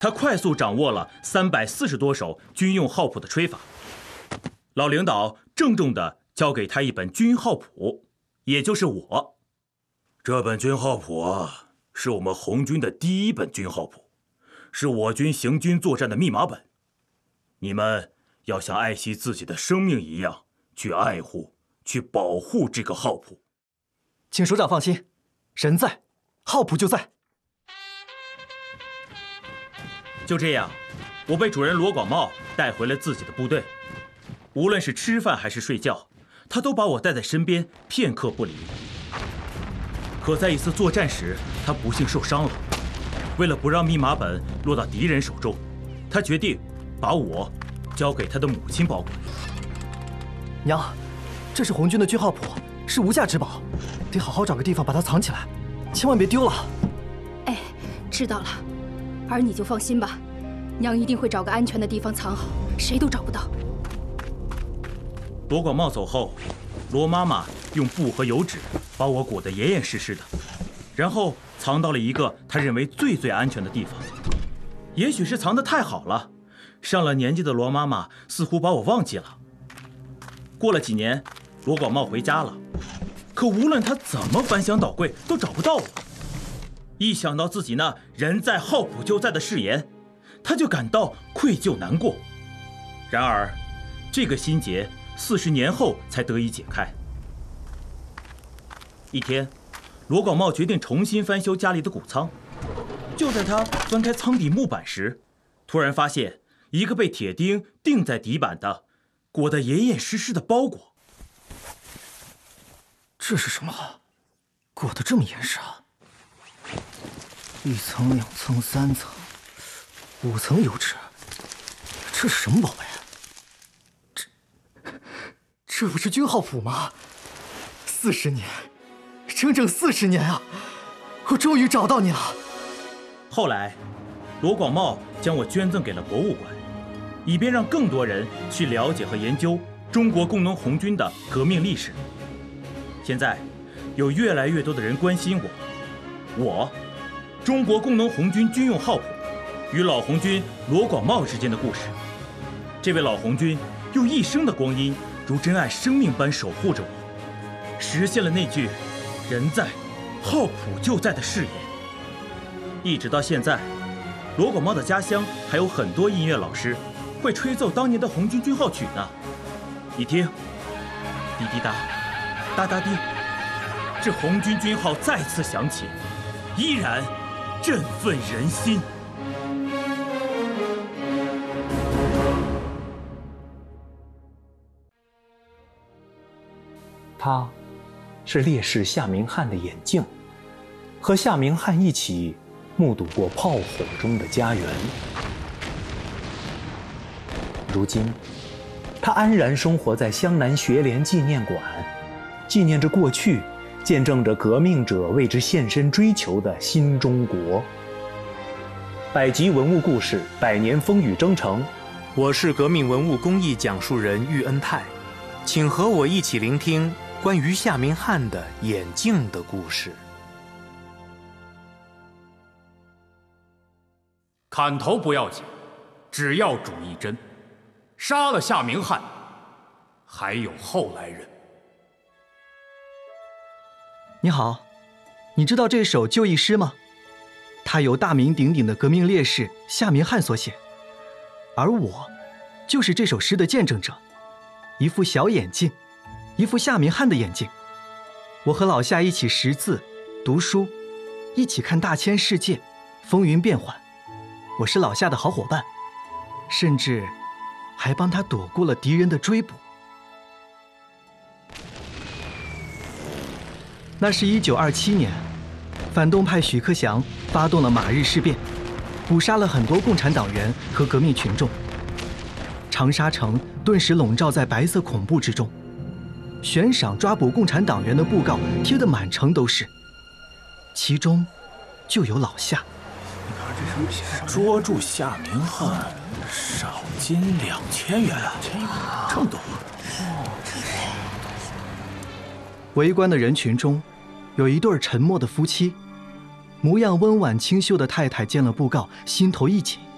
他快速掌握了340多首军用号谱的吹法。老领导郑重地交给他一本军号谱，也就是我。这本军号谱啊，是我们红军的第一本军号谱，是我军行军作战的密码本。你们要像爱惜自己的生命一样去爱护、去保护这个号谱。 请首长放心，人在，号谱就在。 就这样，我被主任罗广茂带回了自己的部队。无论是吃饭还是睡觉，他都把我带在身边，片刻不离。可在一次作战时，他不幸受伤了。为了不让密码本落到敌人手中，他决定把我交给他的母亲保管。 娘，这是红军的军号谱，是无价之宝，得好好找个地方把它藏起来，千万别丢了。 哎，知道了，儿你就放心吧，娘一定会找个安全的地方藏好，谁都找不到。 罗广茂走后，罗妈妈用布和油纸把我裹得严严实实的，然后藏到了一个她认为最安全的地方。也许是藏得太好了，上了年纪的罗妈妈似乎把我忘记了。过了几年，罗广茂回家了，可无论他怎么翻箱倒柜，都找不到我。一想到自己那人在号谱就在的誓言，他就感到愧疚难过。然而，这个心结40年后才得以解开。一天，罗广茂决定重新翻修家里的谷仓。就在他翻开仓底木板时，突然发现一个被铁钉钉在底板的、裹得严严实实的包裹。 这是什么？裹得这么严实啊？1层、2层、3层、5层油纸，这是什么宝贝？这不是军号谱吗？40年，整整40年啊！我终于找到你了。 后来，罗广茂将我捐赠给了博物馆，以便让更多人去了解和研究中国工农红军的革命历史。现在，有越来越多的人关心我，中国工农红军军用号谱与老红军罗广茂之间的故事。这位老红军用一生的光阴，如珍爱生命般守护着我，实现了那句“人在，号谱就在”的誓言。一直到现在，罗广茂的家乡还有很多音乐老师会吹奏当年的红军军号曲呢。你听，滴滴答，哒哒滴，这红军军号再次响起，依然振奋人心。 他是烈士夏明翰的眼镜，和夏明翰一起目睹过炮火中的家园。如今，他安然生活在湘南学联纪念馆，纪念着过去，见证着革命者为之献身追求的新中国。百集文物故事，百年风雨征程。我是革命文物工艺讲述人喻恩泰，请和我一起聆听关于夏明翰的眼镜的故事。 砍头不要紧，只要主一针。杀了夏明翰，还有后来人。 你好，你知道这首就义诗吗？它由大名鼎鼎的革命烈士夏明翰所写，而我就是这首诗的见证者，一副小眼镜，一副夏明翰的眼镜。我和老夏一起识字、读书，一起看大千世界，风云变幻。我是老夏的好伙伴，甚至还帮他躲过了敌人的追捕。那是1927年，反动派许克祥发动了马日事变，捕杀了很多共产党员和革命群众。长沙城顿时笼罩在白色恐怖之中，悬赏抓捕共产党员的布告贴得满城都是，其中就有老夏。 捉住夏明翰，赏金2000元，这么多。 围观的人群中，有一对沉默的夫妻，模样温婉清秀的太太见了布告，心头一紧，